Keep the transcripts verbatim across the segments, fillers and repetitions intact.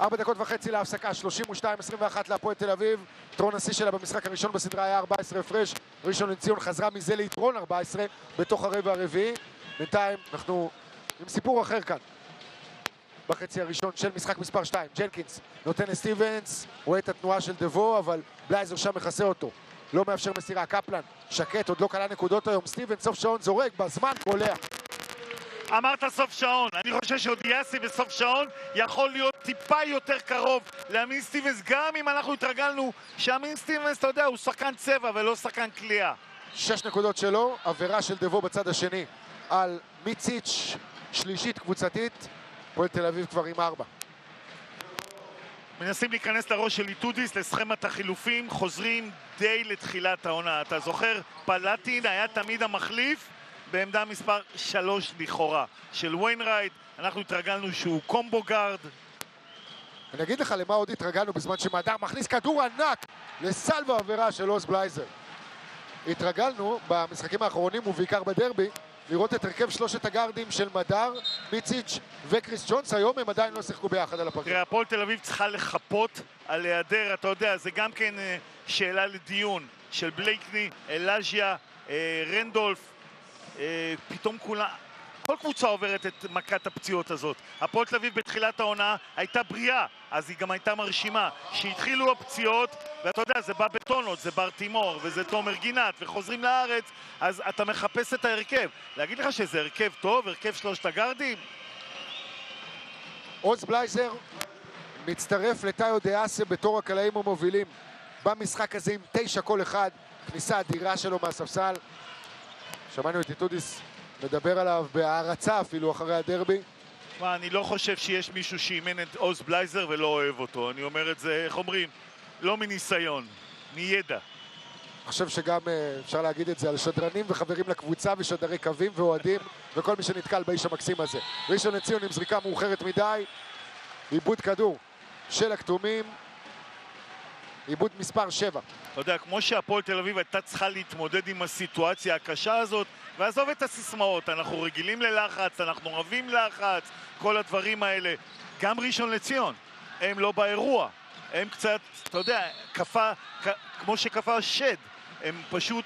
ארבע דקות וחצי להפסקה, שלושים ושתיים עשרים ואחת להפועל תל אביב. יתרון השיא שלה במשחק הראשון בסדרה היה ארבע עשרה הפרש. ראשון לציון חזרה מזה ליתרון ארבע עשרה בתוך הרבע הרביעי. בינתיים אנחנו עם סיפור אחר כאן. בחצי הראשון של משחק מספר שתיים, ג'נקינס נותן לסטיבנס, רואה את התנועה של דבו, אבל בלייזר שם מכסה אותו. לא מאפשר מסירה, קפלן שקט, עוד לא קלה נקודות היום. סטיבנס סוף שעון זורק, בזמן קולע. אמרת סוף שעון, אני חושב שאודיאסי בסוף שעון יכול להיות טיפה יותר קרוב לאמין סטיבנס, גם אם אנחנו התרגלנו שאמין סטיבנס, אתה יודע, הוא שחקן צבע ולא שחקן קליעה. שש נקודות שלו, עבירה של דבו בצד השני על מיציץ', שלישית קבוצתית. הפועל תל אביב כבר עם ארבע. מנסים להיכנס לראש של איטודיס לסכמת החילופים, חוזרים די לתחילת העונה. אתה זוכר, פלטין היה תמיד המחליף בעמדה מספר שלוש לכאורה של ויינרייט. אנחנו התרגלנו שהוא קומבו גארד. אני אגיד לך למה עוד התרגלנו בזמן שמדר מכניס כדור ענק לסל ועבירה של עוז בלייזר. התרגלנו במשחקים האחרונים ובעיקר בדרבי לראות את הרכב שלושת הגארדים של מדר, מיציץ' וקריס ג'ונס. היום הם עדיין לא שיחקו ביחד על הפרקט. תראה, הפועל תל אביב צריכה לחפות על היעדר, אתה יודע, זה גם כן שאלה לדיון של בלייקני, אלאז'יה, רנדולף, פתאום כולה, כל קבוצה עוברת את מכת הפציעות הזאת. הפועל תל אביב בתחילת העונה הייתה בריאה, אז היא גם הייתה מרשימה. שהתחילו הפציעות, ואתה יודע, זה בא בטונות, זה בר תימור, וזה תומר גינת, וחוזרים לארץ, אז אתה מחפש את ההרכב. להגיד לך שזה הרכב טוב, הרכב שלושת הגארדים? עוז בלייזר מצטרף לטאיו דיאסה בתור הקלעים המובילים במשחק הזה עם תשע כל אחד. כניסה אדירה שלו מהספסל. שמענו את איטודיס מדבר עליו בהערצה אפילו אחרי הדרבי. מה, אני לא חושב שיש מישהו שאימן את עוז בלייזר ולא אוהב אותו. אני אומר את זה, איך אומרים? לא מניסיון, מידע. אני חושב שגם אפשר להגיד את זה על שדרנים וחברים לקבוצה ושדרי קווים ואוהדים וכל מי שנתקל באיש המקסים הזה. ראשון לציון עם זריקה מאוחרת מדי, עיבוד כדור של הכתומים, עיבוד מספר שבע. אתה יודע, כמו שהפועל תל אביב הייתה צריכה להתמודד עם הסיטואציה הקשה הזאת, ועזוב את הסיסמאות, אנחנו רגילים ללחץ, אנחנו רבים לחץ, כל הדברים האלה. גם ראשון לציון, הם לא באירוע, הם קצת, אתה יודע, קפה, כמו שקפה שד, הם פשוט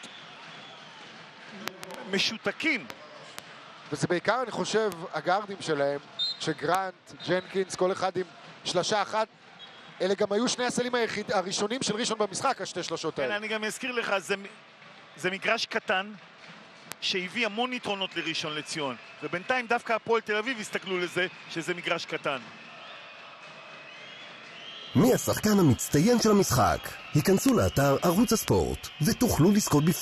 משותקים. וזה בעיקר, אני חושב, הגארדים שלהם, שגרנט, ג'נקינס, כל אחד עם שלושה אחת, אלה גם היו שני הסלים היחיד, הראשונים של ראשון במשחק, השתי שלושות האלה. כן, אני גם אזכיר לך, זה, זה מגרש קטן, שהביא המון יתרונות לראשון לציון, ובינתיים דווקא הפועל תל אביב הסתכלו לזה שזה מגרש קטן. מי השחקן המצטיין של המשחק? היכנסו לאתר ערוץ הספורט ותוכלו לזכות בפרס.